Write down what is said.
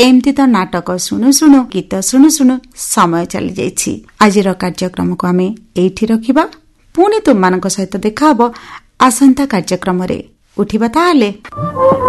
एमती तो नाटक शुणु शुणु गीत शुणु शुणु समय चली जाइछि। आजिर कार्यक्रम को आमे एठी रखिबा। पुणी तुम मानक सहित देखा हबो आसंता कार्यक्रम रे। उठिबा ताले।